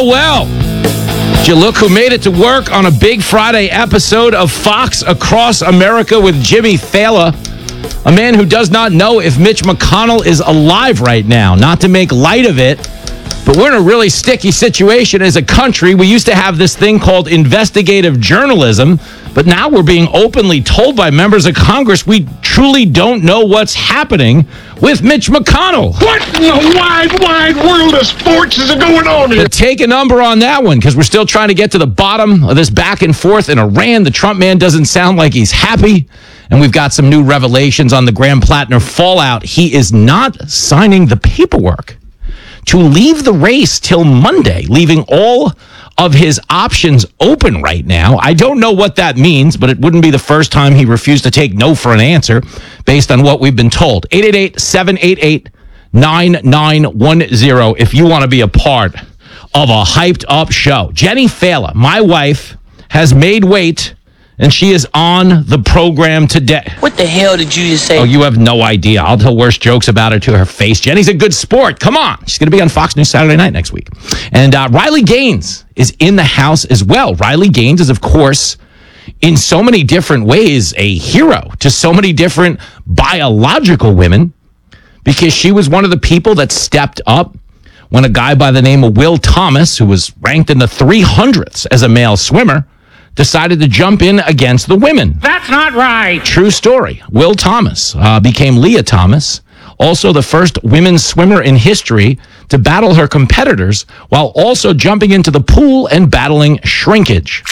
well. Did you look who made it to work on a big Friday episode of Fox Across America with Jimmy Fallon? A man who does not know if Mitch McConnell is alive right now. Not to make light of it, but we're in a really sticky situation as a country. We used to have this thing called investigative journalism, but now we're being openly told by members of Congress we truly don't know what's happening with Mitch McConnell. What in the wide world of sports is going on here? But take a number on that one, because we're still trying to get to the bottom of this back and forth in Iran. The Trump man doesn't sound like he's happy. And we've got some new revelations on the Graham Plattner fallout. He is not signing the paperwork to leave the race till Monday, leaving all of his options open right now. I don't know what that means, but it wouldn't be the first time he refused to take no for an answer based on what we've been told. 888-788-9910 if you want to be a part of a hyped up show. Jenny Fallon, my wife, has made weight, and she is on the program today. What the hell did you just say? Oh, you have no idea. I'll tell worse jokes about her to her face. Jenny's a good sport. Come on. She's going to be on Fox News Saturday night next week. And Riley Gaines is in the house as well. Riley Gaines is, of course, in so many different ways, a hero to so many different biological women, because she was one of the people that stepped up when a guy by the name of Will Thomas, who was ranked in the 300th as a male swimmer, decided to jump in against the women. That's not right. True story. Will Thomas became Leah Thomas, also the first women's swimmer in history to battle her competitors while also jumping into the pool and battling shrinkage.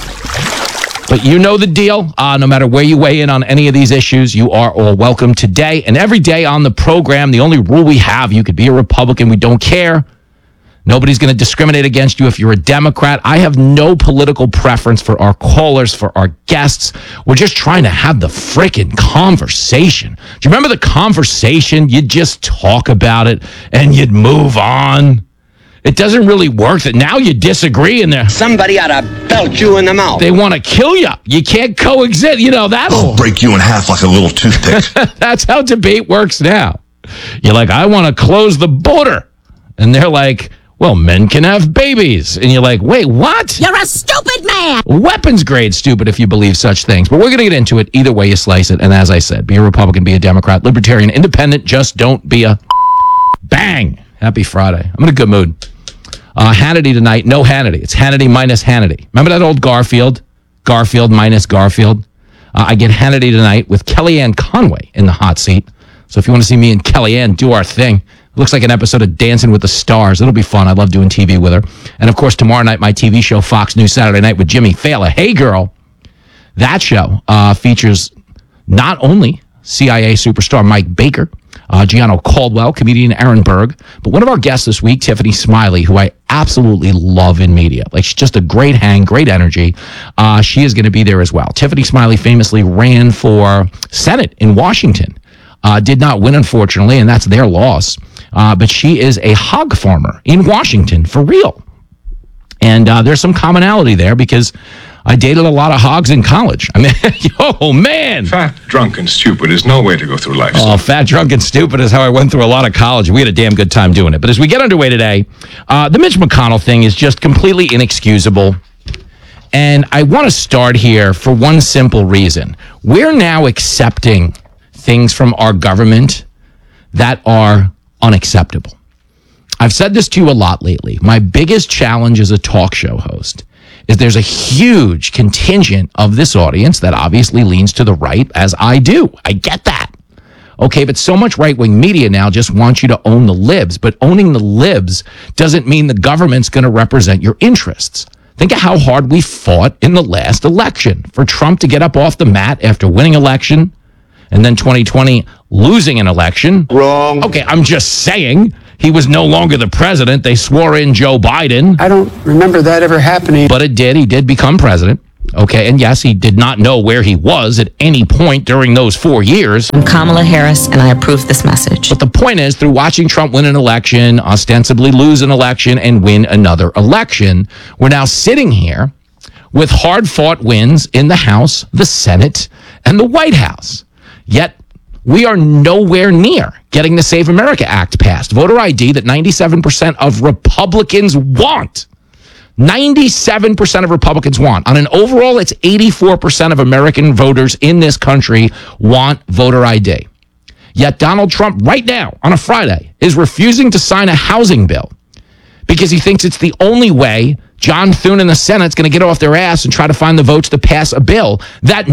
But you know the deal. No matter where you weigh in on any of these issues, you are all welcome today and every day on the program. The only rule we have, you could be a Republican. We don't care. Nobody's going to discriminate against you if you're a Democrat. I have no political preference for our callers, for our guests. We're just trying to have the frickin' conversation. Do you remember the conversation? You'd just talk about it and you'd move on. It doesn't really work that now you disagree and Somebody ought to belt you in the mouth. they want to kill you. You can't coexist. You know, I'll break you in half like a little toothpick. that's how debate works now. You're like, I want to close the border. And they're like, well, men can have babies. And you're like, wait, what? You're a stupid man. Weapons grade stupid if you believe such things. But we're going to get into it either way you slice it. And as I said, be a Republican, be a Democrat, Libertarian, Independent, just don't be a bang. Happy Friday. I'm in a good mood. Hannity tonight, no Hannity. It's Hannity minus Hannity. Remember that old Garfield? Garfield minus Garfield. I get Hannity tonight with Kellyanne Conway in the hot seat. So if you want to see me and Kellyanne do our thing, it looks like an episode of Dancing with the Stars. It'll be fun. I love doing TV with her. And, of course, tomorrow night, my TV show, Fox News Saturday Night with Jimmy Fallon. Hey, girl. That show features not only CIA superstar Mike Baker, Gianno Caldwell, comedian Aaron Berg, but one of our guests this week, Tiffany Smiley, who I absolutely love in media. Like, she's just a great hang, great energy. She is going to be there as well. Tiffany Smiley famously ran for Senate in Washington. Did not win, unfortunately, and that's their loss. But she is a hog farmer in Washington, for real. And there's some commonality there because I dated a lot of hogs in college. I mean, oh, man. Fat, drunk, and stupid is no way to go through life. Oh, fat, drunk, and stupid is how I went through a lot of college. We had a damn good time doing it. But as we get underway today, the Mitch McConnell thing is just completely inexcusable. And I want to start here for one simple reason. We're now accepting things from our government that are unacceptable. I've said this to you a lot lately. My biggest challenge as a talk show host is there's a huge contingent of this audience that obviously leans to the right, as I do. I get that. Okay, but so much right-wing media now just wants you to own the libs, but owning the libs doesn't mean the government's going to represent your interests. Think of how hard we fought in the last election for Trump to get up off the mat after winning election and then 2020 losing an election. Wrong. Okay, I'm just saying he was no longer the president. They swore in Joe Biden. I don't remember that ever happening. But it did. He did become president. Okay, and yes, he did not know where he was at any point during those 4 years. I'm Kamala Harris, and I approve this message. But the point is, through watching Trump win an election, ostensibly lose an election, and win another election, we're now sitting here with hard-fought wins in the House, the Senate, and the White House. Yet, we are nowhere near getting the Save America Act passed. Voter ID that 97% of Republicans want. 97% of Republicans want. On an overall, it's 84% of American voters in this country want voter ID. Yet Donald Trump, right now, on a Friday, is refusing to sign a housing bill because he thinks it's the only way John Thune in the Senate's going to get off their ass and try to find the votes to pass a bill that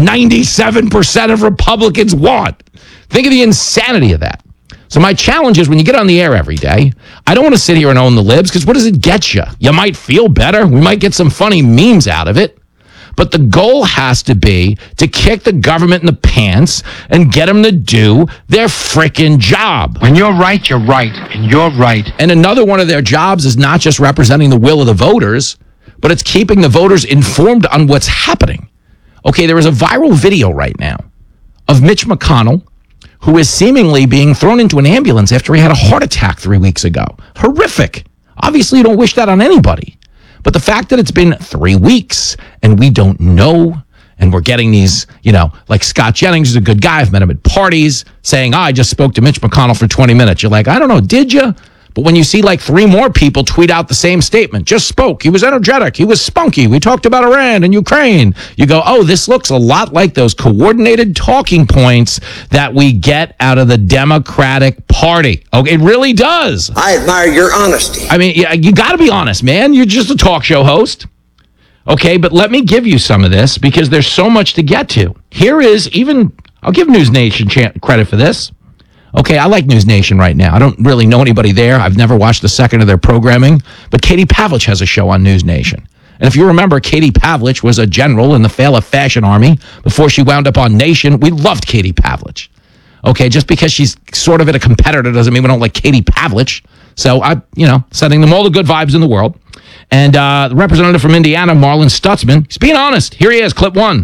97% of Republicans want. Think of the insanity of that. So my challenge is when you get on the air every day, I don't want to sit here and own the libs because what does it get you? You might feel better. We might get some funny memes out of it. But the goal has to be to kick the government in the pants and get them to do their frickin' job. When you're right, you're right. And you're right. And another one of their jobs is not just representing the will of the voters, but it's keeping the voters informed on what's happening. Okay, there is a viral video right now of Mitch McConnell, who is seemingly being thrown into an ambulance after he had a heart attack 3 weeks ago. Horrific. Obviously, you don't wish that on anybody. But the fact that it's been 3 weeks and we don't know, and we're getting these, like Scott Jennings is a good guy. I've met him at parties saying, I just spoke to Mitch McConnell for 20 minutes. You're like, I don't know, did you? But when you see like 3 more people tweet out the same statement, just spoke, he was energetic, he was spunky, we talked about Iran and Ukraine, you go, oh, this looks a lot like those coordinated talking points that we get out of the Democratic Party. Okay, it really does. I admire your honesty. I mean, you got to be honest, man. You're just a talk show host. Okay, but let me give you some of this because there's so much to get to. Here is I'll give News Nation credit for this. Okay, I like News Nation right now. I don't really know anybody there. I've never watched a second of their programming. But Katie Pavlich has a show on News Nation. And if you remember, Katie Pavlich was a general in the Fail Fashion Army before she wound up on Nation. We loved Katie Pavlich. Okay, just because she's sort of at a competitor doesn't mean we don't like Katie Pavlich. So, sending them all the good vibes in the world. And the representative from Indiana, Marlin Stutzman, he's being honest. Here he is, clip 1.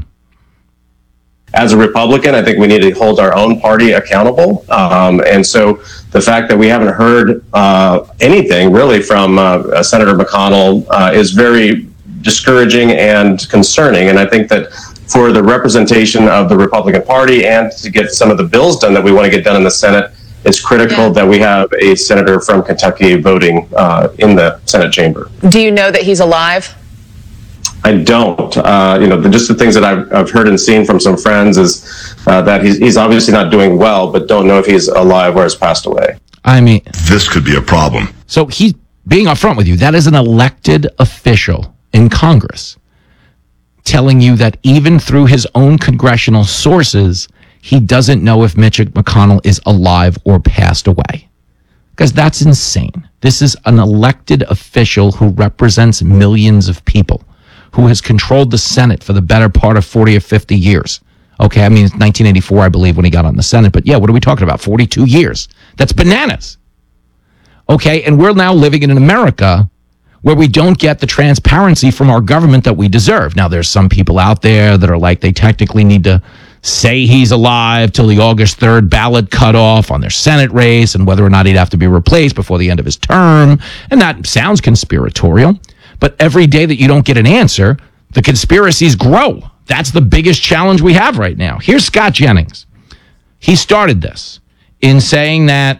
As a Republican, I think we need to hold our own party accountable. And so the fact that we haven't heard anything really from Senator McConnell is very discouraging and concerning. And I think that for the representation of the Republican Party and to get some of the bills done that we want to get done in the Senate, it's critical that we have a senator from Kentucky voting in the Senate chamber. Do you know that he's alive? I don't. Just the things that I've heard and seen from some friends is that he's obviously not doing well, but don't know if he's alive or has passed away. I mean, This could be a problem. so he's being upfront with you. That is an elected official in Congress telling you that even through his own congressional sources, he doesn't know if Mitch McConnell is alive or passed away. Because that's insane. This is an elected official who represents millions of people, who has controlled the Senate for the better part of 40 or 50 years. Okay, I mean, it's 1984, I believe, when he got on the Senate. But yeah, what are we talking about? 42 years. That's bananas. Okay, and we're now living in an America where we don't get the transparency from our government that we deserve. Now, there's some people out there that are like, they technically need to say he's alive till the August 3rd ballot cutoff on their Senate race and whether or not he'd have to be replaced before the end of his term. And that sounds conspiratorial. But every day that you don't get an answer, the conspiracies grow. That's the biggest challenge we have right now. Here's Scott Jennings. He started this in saying that,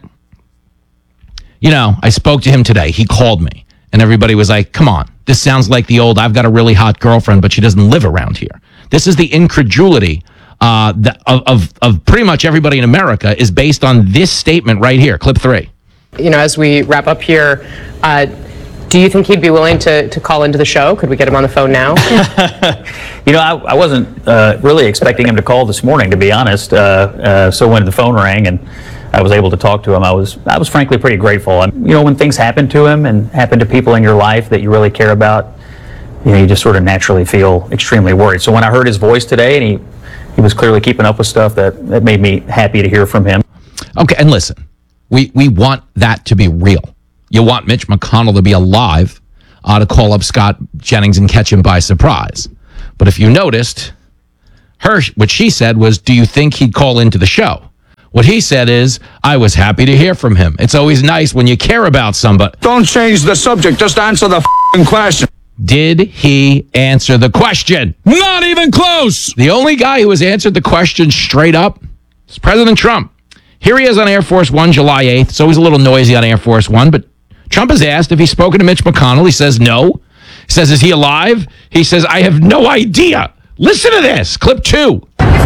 I spoke to him today. He called me. And everybody was like, come on. This sounds like the old, I've got a really hot girlfriend, but she doesn't live around here. This is the incredulity of pretty much everybody in America is based on this statement right here. Clip 3. As we wrap up here, do you think he'd be willing to call into the show? Could we get him on the phone now? I wasn't really expecting him to call this morning, to be honest. So when the phone rang and I was able to talk to him, I was frankly pretty grateful. When things happen to him and happen to people in your life that you really care about, you just sort of naturally feel extremely worried. So when I heard his voice today and he was clearly keeping up with stuff, that made me happy to hear from him. Okay, and listen, we want that to be real. You want Mitch McConnell to be alive to call up Scott Jennings and catch him by surprise. But if you noticed, what she said was, do you think he'd call into the show? What he said is, I was happy to hear from him. It's always nice when you care about somebody. Don't change the subject. Just answer the question. Did he answer the question? Not even close. The only guy who has answered the question straight up is President Trump. Here he is on Air Force One, July 8th. It's always a little noisy on Air Force One, but Trump has asked if he's spoken to Mitch McConnell. He says no. Says, is he alive? He says, I have no idea. Listen to this. Clip 2. No,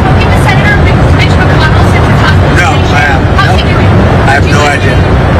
I have no idea.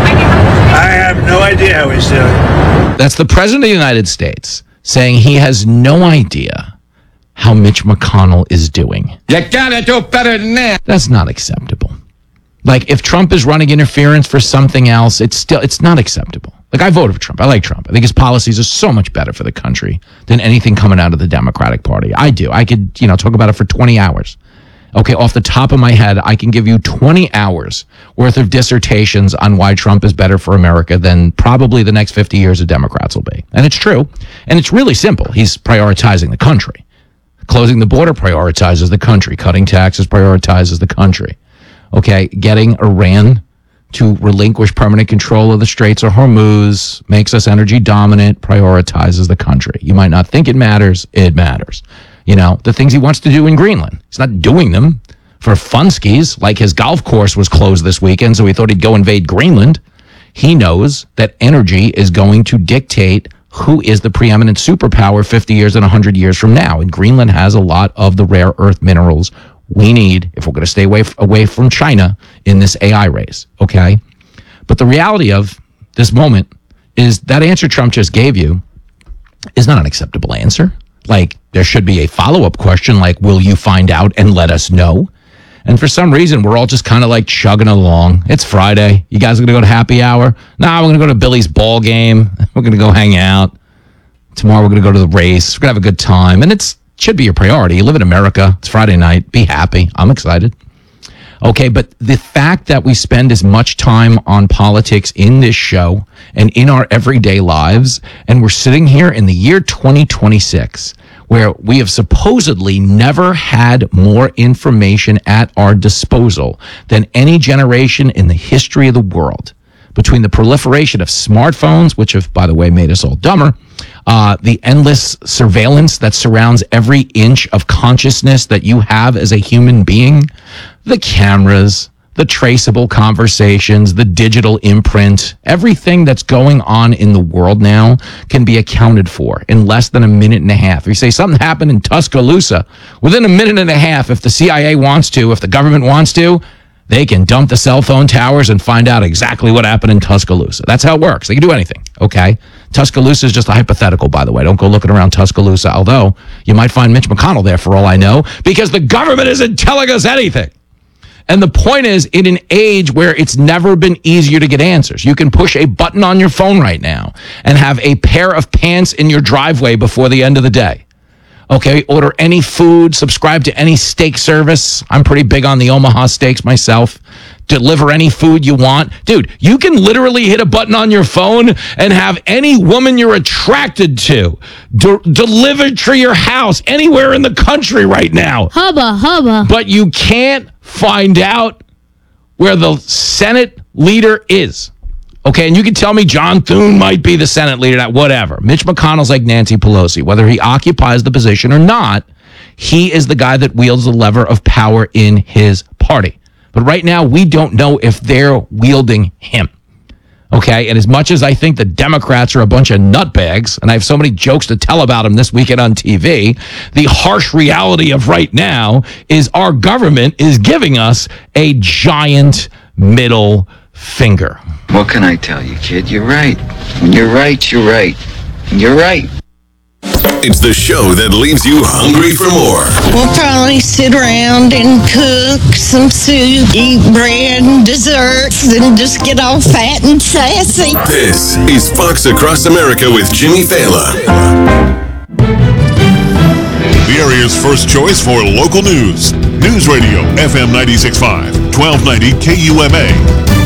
I have no idea how he's doing. That's the President of the United States saying he has no idea how Mitch McConnell is doing. You gotta do better than that. That's not acceptable. Like, if Trump is running interference for something else, it's not acceptable. Like, I voted for Trump. I like Trump. I think his policies are so much better for the country than anything coming out of the Democratic Party. I do. I could, talk about it for 20 hours. Okay, off the top of my head, I can give you 20 hours worth of dissertations on why Trump is better for America than probably the next 50 years of Democrats will be. And it's true. And it's really simple. He's prioritizing the country. Closing the border prioritizes the country. Cutting taxes prioritizes the country. Okay, getting Iran to relinquish permanent control of the Straits of Hormuz makes us energy dominant, prioritizes the country. You might not think it matters. It matters. The things he wants to do in Greenland. He's not doing them for funskies, like his golf course was closed this weekend, so he thought he'd go invade Greenland. He knows that energy is going to dictate who is the preeminent superpower 50 years and 100 years from now. And Greenland has a lot of the rare earth minerals we need if we're going to stay away from China in this AI race, okay? But the reality of this moment is that answer Trump just gave you is not an acceptable answer. Like, there should be a follow-up question like, will you find out and let us know? And for some reason, we're all just kind of like chugging along. It's Friday. You guys are going to go to happy hour? Nah, we're going to go to Billy's ball game. We're going to go hang out. Tomorrow, we're going to go to the race. We're going to have a good time. And it should be your priority. You live in America. It's Friday night. Be happy. I'm excited. Okay, but the fact that we spend as much time on politics in this show and in our everyday lives, and we're sitting here in the year 2026, where we have supposedly never had more information at our disposal than any generation in the history of the world. Between the proliferation of smartphones, which have, by the way, made us all dumber, the endless surveillance that surrounds every inch of consciousness that you have as a human being, the cameras, the traceable conversations, the digital imprint, everything that's going on in the world now can be accounted for in less than a minute and a half. If you say something happened in Tuscaloosa, within a minute and a half, if the CIA wants to, if the government wants to, they can dump the cell phone towers and find out exactly what happened in Tuscaloosa. That's how it works. They can do anything, okay? Tuscaloosa is just a hypothetical, by the way. Don't go looking around Tuscaloosa, although you might find Mitch McConnell there for all I know, because the government isn't telling us anything. And the point is, in an age where it's never been easier to get answers, you can push a button on your phone right now and have a pair of pants in your driveway before the end of the day. Okay, order any food, subscribe to any steak service. I'm pretty big on the Omaha steaks myself. Deliver any food you want. Dude, you can literally hit a button on your phone and have any woman you're attracted to delivered to your house anywhere in the country right now. Hubba. But you can't find out where the Senate leader is. Okay, and you can tell me John Thune might be the Senate leader, whatever. Mitch McConnell's like Nancy Pelosi. Whether he occupies the position or not, he is the guy that wields the lever of power in his party. But right now, we don't know if they're wielding him. Okay, and as much as I think the Democrats are a bunch of nutbags, and I have so many jokes to tell about them this weekend on TV, the harsh reality of right now is our government is giving us a giant middle finger. What can I tell you, kid? You're right. When you're right, you're right. And you're right. It's the show that leaves you hungry for more. We'll probably sit around and cook some soup, eat bread and desserts, and just get all fat and sassy. This is Fox Across America with Jimmy Fallon. The area's first choice for local news. News Radio, FM 96.5, 1290 KUMA.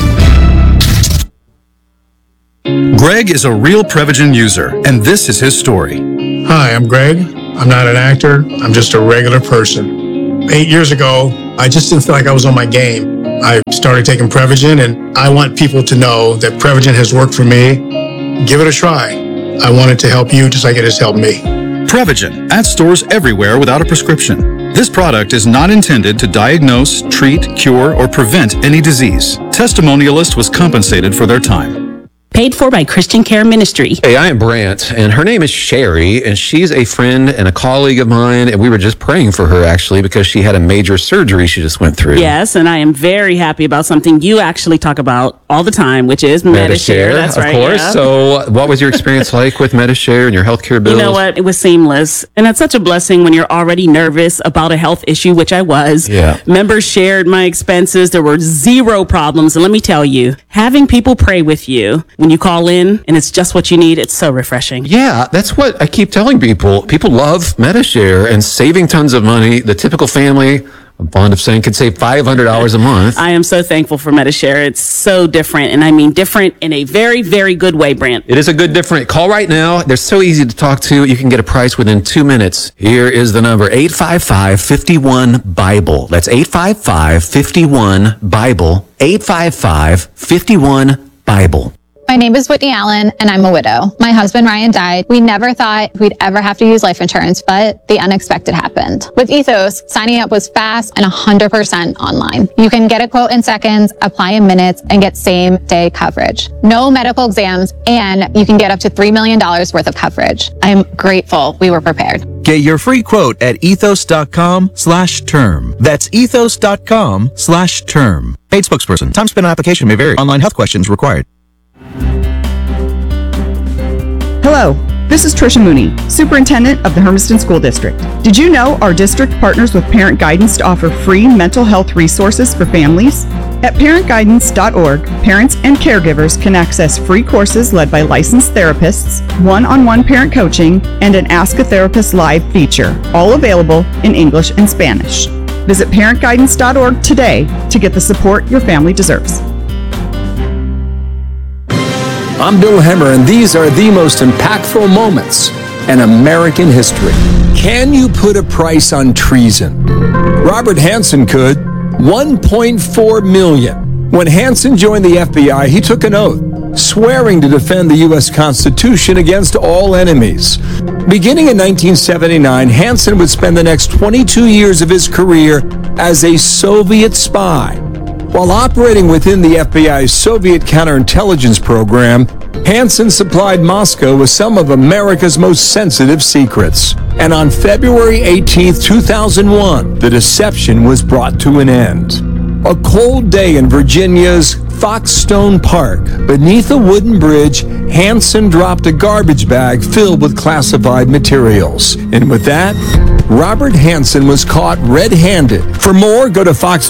Greg is a real Prevagen user, and this is his story. Hi, I'm Greg. I'm not an actor. I'm just a regular person. 8 years ago, I just didn't feel like I was on my game. I started taking Prevagen, and I want people to know that Prevagen has worked for me. Give it a try. I want it to help you just like it has helped me. Prevagen, at stores everywhere without a prescription. This product is not intended to diagnose, treat, cure, or prevent any disease. Testimonialist was compensated for their time. paid for by Christian Care Ministry. Hey, I am Brant, and her name is Sherry, and she's a friend and a colleague of mine, and we were just praying for her, actually, because she had a major surgery she just went through. Yes, and I am very happy about something you actually talk about all the time, which is Medi-Share. That's right. Of course. Yeah. So what was your experience like with Medi-Share and your healthcare bills? You know what? It was seamless. And it's such a blessing when you're already nervous about a health issue, which I was. Yeah. Members shared my expenses. There were zero problems. And let me tell you, having people pray with you when you call in and it's just what you need, it's so refreshing. Yeah, that's what I keep telling people. People love Medi-Share and saving tons of money. The typical family, I'm fond of saying, could save $500 a month. I am so thankful for Medi-Share. It's so different, and I mean different in a very, very good way, Brant. It is a good different. Call right now. They're so easy to talk to. You can get a price within 2 minutes. Here is the number, 855-51-BIBLE. That's 855-51-BIBLE, 855-51-BIBLE. My name is Whitney Allen, and I'm a widow. My husband, Ryan, died. We never thought we'd ever have to use life insurance, but the unexpected happened. With Ethos, signing up was fast and 100% online. You can get a quote in seconds, apply in minutes, and get same-day coverage. No medical exams, and you can get up to $3 million worth of coverage. I'm grateful we were prepared. Get your free quote at ethos.com/term. That's ethos.com/term. Paid spokesperson. Time spent on application may vary. Online health questions required. Hello, this is Tricia Mooney, Superintendent of the Hermiston School District. Did you know our district partners with Parent Guidance to offer free mental health resources for families? At parentguidance.org, parents and caregivers can access free courses led by licensed therapists, one-on-one parent coaching, and an Ask a Therapist Live feature, all available in English and Spanish. Visit parentguidance.org today to get the support your family deserves. I'm Bill Hemmer, and these are the most impactful moments in American history. Can you put a price on treason? Robert Hanssen could. $1.4 million. When Hanssen joined the FBI, he took an oath, swearing to defend the U.S. Constitution against all enemies. Beginning in 1979, Hanssen would spend the next 22 years of his career as a Soviet spy. While operating within the FBI's Soviet counterintelligence program, Hanssen supplied Moscow with some of America's most sensitive secrets. And on February 18, 2001, the deception was brought to an end. A cold day in Virginia's Foxstone Park. Beneath a wooden bridge, Hanssen dropped a garbage bag filled with classified materials. And with that, Robert Hanssen was caught red-handed. For more, go to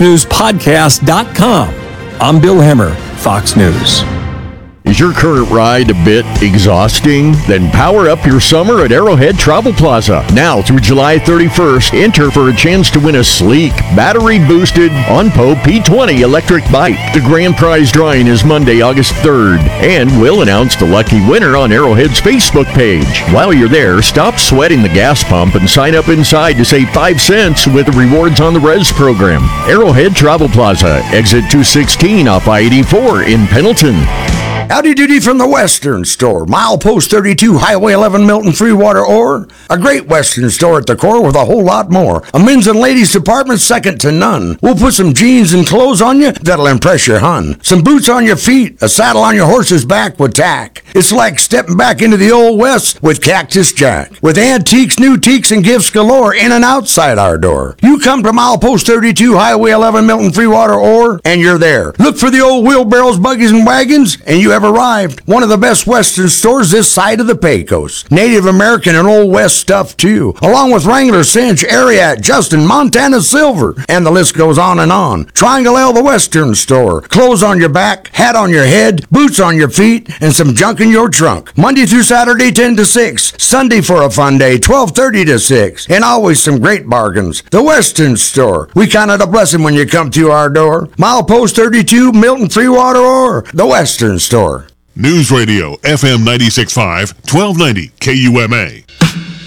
foxnewspodcast.com. I'm Bill Hemmer, Fox News. Is your current ride a bit exhausting? Then power up your summer at Arrowhead Travel Plaza. Now through July 31st, enter for a chance to win a sleek, battery-boosted OnPo P20 electric bike. The grand prize drawing is Monday, August 3rd, and we'll announce the lucky winner on Arrowhead's Facebook page. While you're there, stop sweating the gas pump and sign up inside to save 5 cents with the Rewards on the Res program. Arrowhead Travel Plaza, exit 216 off I-84 in Pendleton. Howdy doody from the Western Store. Milepost 32, Highway 11, Milton, Freewater, Ore. A great Western store at the core with a whole lot more. A men's and ladies department second to none. We'll put some jeans and clothes on you that'll impress your hun. Some boots on your feet, a saddle on your horse's back with tack. It's like stepping back into the Old West with Cactus Jack. With antiques, new teaks, and gifts galore in and outside our door. You come to Milepost 32, Highway 11, Milton, Freewater, Ore, and you're there. Look for the old wheelbarrows, buggies, and wagons, and you have arrived. One of the best Western stores this side of the Pecos. Native American and Old West stuff too, along with Wrangler, Cinch, Ariat, Justin, Montana Silver, and the list goes on and on. Triangle L, the Western Store. Clothes on your back, hat on your head, boots on your feet, and some junk in your trunk. Monday through Saturday, 10 to 6. Sunday for a fun day, 12:30 to 6. And always some great bargains. The Western Store. We count it a blessing when you come through our door. Milepost 32, Milton, Freewater, or the Western Store. News Radio, FM 96.5, 1290 KUMA.